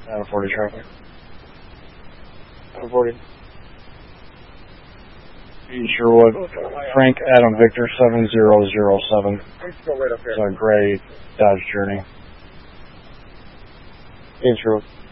Adam 40 traffic. Adam 40. Sherwood. Frank Adam Victor 7007. Go right up here. It's a gray Dodge Journey. Sherwood.